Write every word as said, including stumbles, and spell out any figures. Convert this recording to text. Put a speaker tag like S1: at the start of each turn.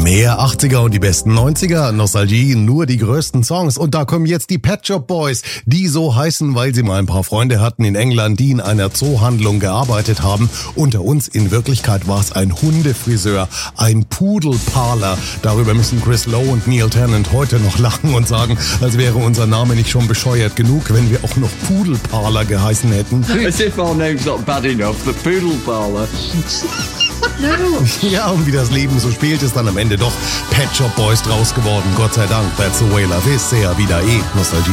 S1: Mehr achtziger und die besten neunziger, Nostalgie, nur die größten Songs. Und da kommen jetzt die Pet Shop Boys, die so heißen, weil sie mal ein paar Freunde hatten in England, die in einer Zoohandlung gearbeitet haben. Unter uns, in Wirklichkeit war es ein Hundefriseur, ein Pudelparler. Darüber müssen Chris Lowe und Neil Tennant heute noch lachen und sagen, als wäre unser Name nicht schon bescheuert genug, wenn wir auch noch Pudelparler geheißen hätten.
S2: As if our name's not bad enough, the Pudelparler.
S1: Ja, und wie das Leben so spielt, ist dann am Ende doch Pet Shop Boys draus geworden. Gott sei Dank, that's the way love is. Sehr wieder eh Nostalgie.